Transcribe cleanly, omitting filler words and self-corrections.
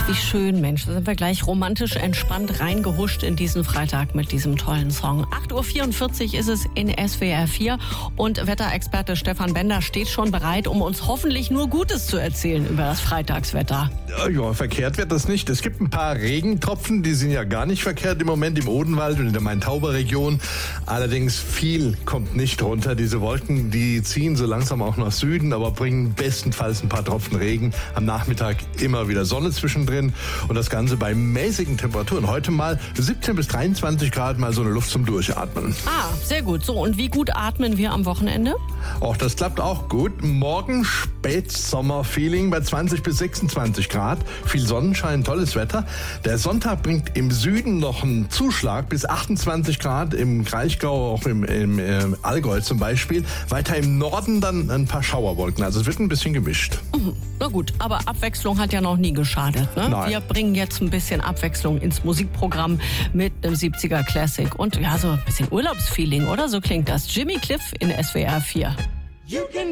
wie schön, Mensch. Da sind wir gleich romantisch entspannt reingehuscht in diesen Freitag mit diesem tollen Song. 8.44 Uhr ist es in SWR 4 und Wetterexperte Stefan Bender steht schon bereit, um uns hoffentlich nur Gutes zu erzählen über das Freitagswetter. Ja, verkehrt wird das nicht. Es gibt ein paar Regentropfen, die sind ja gar nicht verkehrt im Moment im Odenwald und in der Main-Tauber-Region. Allerdings viel kommt nicht runter. Diese Wolken, die ziehen so langsam auch nach Süden, aber bringen bestenfalls ein paar Tropfen Regen. Am Nachmittag immer wieder Sonne zwischendrin und das Ganze bei mäßigen Temperaturen. Heute mal 17 bis 23 Grad, mal so eine Luft zum Durchatmen. Ah, sehr gut. So, und wie gut atmen wir am Wochenende? Auch das klappt auch gut. Morgen Spätsommer-Feeling bei 20 bis 26 Grad. Viel Sonnenschein, tolles Wetter. Der Sonntag bringt im Süden noch einen Zuschlag bis 28 Grad im Kraichgau, auch im Allgäu zum Beispiel. Weiter im Norden dann ein paar Schauerwolken. Also es wird ein bisschen gemischt. Na gut, aber Abwechslung hat ja noch nie geschadet. Ne? Nein. Wir bringen jetzt ein bisschen Abwechslung ins Musikprogramm mit einem 70er Classic und ja, so ein bisschen Urlaubsfeeling, oder? So klingt das. Jimmy Cliff in SWR 4. You can